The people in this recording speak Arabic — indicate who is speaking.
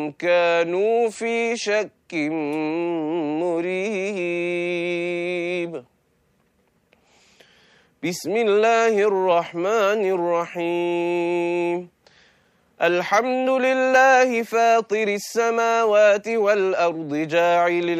Speaker 1: كانوا في شك مريب. بسم الله الرحمن الرحيم. الحمد لله فاطر السماوات والأرض جاعل